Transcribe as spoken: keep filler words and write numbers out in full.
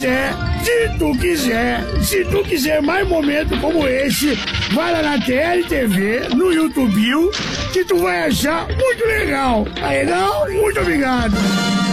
puder, se tu quiser, se tu quiser mais momentos como esse, vai lá na T L T V, no YouTube, que tu vai achar muito legal. Tá legal? Muito obrigado.